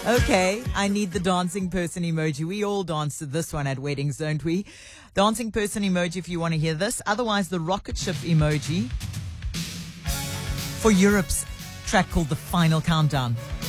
Okay, I need the dancing person emoji. We all dance to this one at weddings, don't we? Dancing person emoji if you want to hear this. Otherwise, the rocket ship emoji for Europe's track called The Final Countdown.